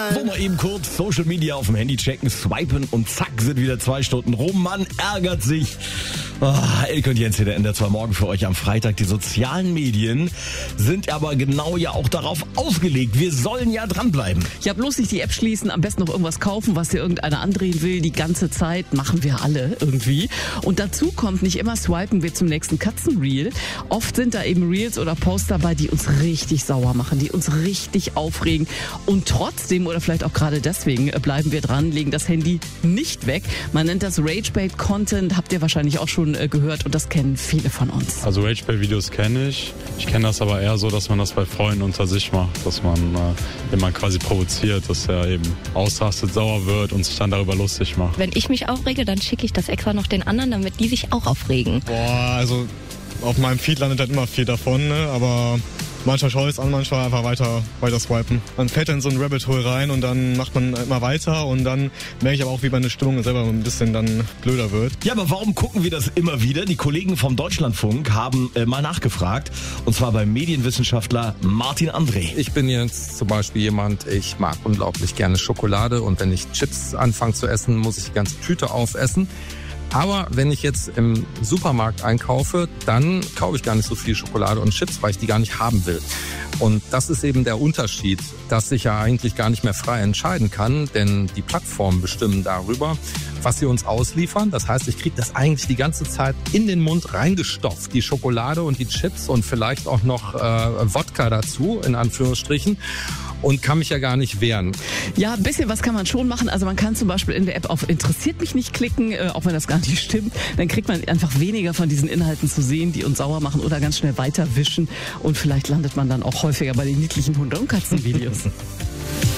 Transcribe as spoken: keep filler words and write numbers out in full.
So, mal eben kurz Social Media auf dem Handy checken, swipen und zack, sind wieder zwei Stunden rum. Man ärgert sich. Oh, Elke und Jens hier, der N D R zwei Morgen für euch am Freitag. Die sozialen Medien sind aber genau ja auch darauf ausgelegt. Wir sollen ja dranbleiben. Ja, bloß nicht die App schließen, am besten noch irgendwas kaufen, was dir irgendeiner andrehen will. Die ganze Zeit machen wir alle irgendwie. Und dazu kommt, nicht immer swipen wir zum nächsten Katzenreel. Oft sind da eben Reels oder Posts dabei, die uns richtig sauer machen, die uns richtig aufregen. Und trotzdem, oder vielleicht auch gerade deswegen, bleiben wir dran, legen das Handy nicht weg. Man nennt das Rage-Bait-Content, habt ihr wahrscheinlich auch schon gehört und das kennen viele von uns. Also Rage-Bait-Videos kenne ich. Ich kenne das aber eher so, dass man das bei Freunden unter sich macht, dass man äh, jemanden quasi provoziert, dass er eben ausrastet, sauer wird und sich dann darüber lustig macht. Wenn ich mich aufrege, dann schicke ich das extra noch den anderen, damit die sich auch aufregen. Boah, also auf meinem Feed landet halt immer viel davon, ne? Aber manchmal schaue ich es an, manchmal einfach weiter, weiter swipen. Man fällt dann in so ein Rabbit Hole rein und dann macht man immer weiter und dann merke ich aber auch, wie meine Stimmung selber ein bisschen dann blöder wird. Ja, aber warum gucken wir das immer wieder? Die Kollegen vom Deutschlandfunk haben äh, mal nachgefragt und zwar beim Medienwissenschaftler Martin André. Ich bin jetzt zum Beispiel jemand, ich mag unglaublich gerne Schokolade und wenn ich Chips anfange zu essen, muss ich die ganze Tüte aufessen. Aber wenn ich jetzt im Supermarkt einkaufe, dann kaufe ich gar nicht so viel Schokolade und Chips, weil ich die gar nicht haben will. Und das ist eben der Unterschied, dass ich ja eigentlich gar nicht mehr frei entscheiden kann, denn die Plattformen bestimmen darüber, was sie uns ausliefern. Das heißt, ich kriege das eigentlich die ganze Zeit in den Mund reingestopft, die Schokolade und die Chips und vielleicht auch noch äh, Wodka dazu, in Anführungsstrichen. Und kann mich ja gar nicht wehren. Ja, ein bisschen was kann man schon machen. Also man kann zum Beispiel in der App auf Interessiert mich nicht klicken, äh, auch wenn das gar nicht stimmt. Dann kriegt man einfach weniger von diesen Inhalten zu sehen, die uns sauer machen oder ganz schnell weiterwischen. Und vielleicht landet man dann auch häufiger bei den niedlichen Hunde- und Katzenvideos.